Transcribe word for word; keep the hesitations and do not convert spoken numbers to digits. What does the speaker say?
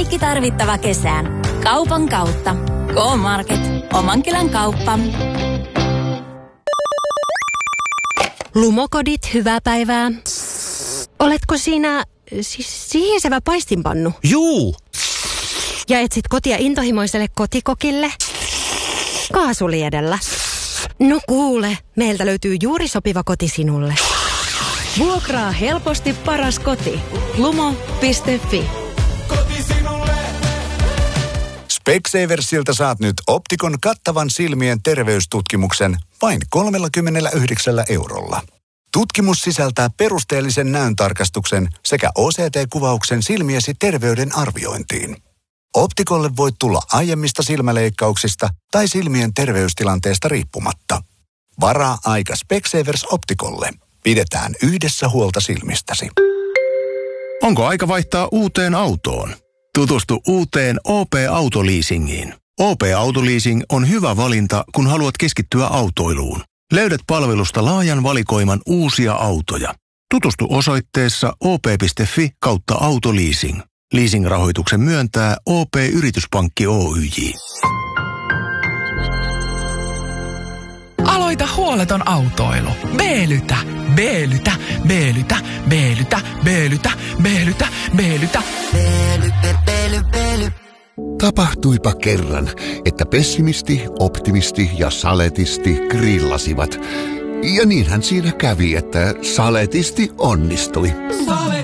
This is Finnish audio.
kaikki tarvittava kesään. Kaupan kautta. K-Market. Omankylän kauppa. Lumokodit, hyvää päivää. Oletko siinä siis sihisevä paistinpannu? Juu! Ja etsit kotia intohimoiselle kotikokille? Kaasuliedellä. No kuule, meiltä löytyy juuri sopiva koti sinulle. Vuokraa helposti paras koti. lumo piste fi. Koti sinulle. Specsaversilta saat nyt Optikon kattavan silmien terveystutkimuksen vain kolmekymmentäyhdeksän eurolla. Tutkimus sisältää perusteellisen näöntarkastuksen sekä O C T-kuvauksen silmiesi terveyden arviointiin. Optikolle voit tulla aiemmista silmäleikkauksista tai silmien terveystilanteesta riippumatta. Varaa aika Specsavers Optikolle. Pidetään yhdessä huolta silmistäsi. Onko aika vaihtaa uuteen autoon? Tutustu uuteen O P-autoleasingiin. O P-autoleasing on hyvä valinta, kun haluat keskittyä autoiluun. Löydät palvelusta laajan valikoiman uusia autoja. Tutustu osoitteessa op piste fi kautta autoleasing. Leasing-rahoituksen myöntää O P-yrityspankki Oyj. Aloita huoleton autoilu. B-lytä, B-lytä, B-lytä, B-lytä, B-lytä, B-lytä, B-lytä. Tapahtuipa kerran, että pessimisti, optimisti ja saletisti grillasivat. Ja niinhän siinä kävi, että saletisti onnistui.